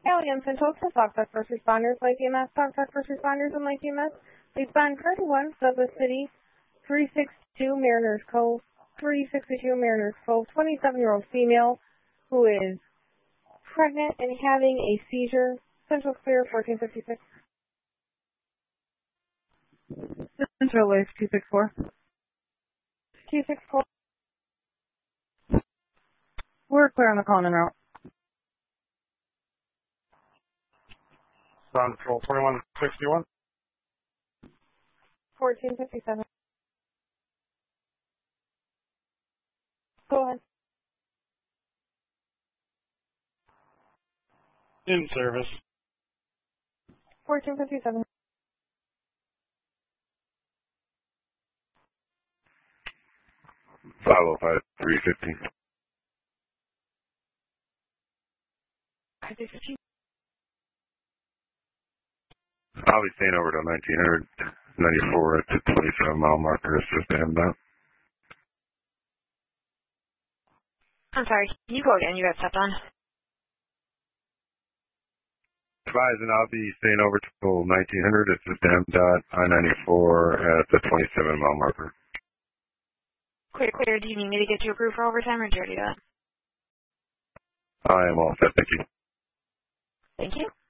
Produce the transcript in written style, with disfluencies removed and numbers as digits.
Alliance and Total Talk First Responders, Lake EMS, Talk First Responders, and Lake EMS. Please find Curtis 1, Douglas City, 362 Mariners Cove, 27-year-old female who is pregnant and having a seizure. Central Clear, 1456. Central Life, 264. 264. We're clear on the call and route. Central 2161. 1457. Go ahead. In service. 1457. Follow 5350. 5350. I'll be staying over to 1994 at the 27-mile marker. It's just damn that. I'm sorry, can you go again? You got stepped on. Advising I'll be staying over till 1900. It's just damn dot I-94 at the 27-mile marker. Clear. Do you need me to get you approved for overtime, or did you already do that? I am all set. Thank you. Thank you.